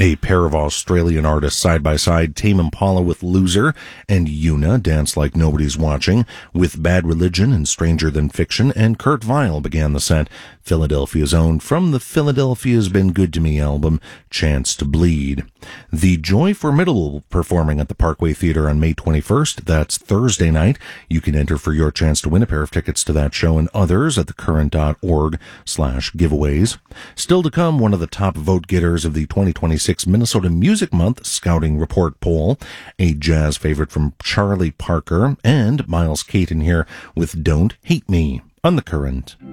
A pair of Australian artists side by side, Tame Impala with Loser and Yuna, Dance Like Nobody's Watching, with Bad Religion and Stranger Than Fiction, and Kurt Vile began the set. Philadelphia's own, from the Philadelphia's Been Good to Me album, Chance to Bleed. The Joy Formidable performing at the Parkway Theater on May 21st. That's Thursday night. You can enter for your chance to win a pair of tickets to that show and others at thecurrent.org/giveaways. Still to come, one of the top vote getters of the 2026 Minnesota Music Month Scouting Report poll, a jazz favorite from Charlie Parker, and Miles Caton here with Don't Hate Me on The Current.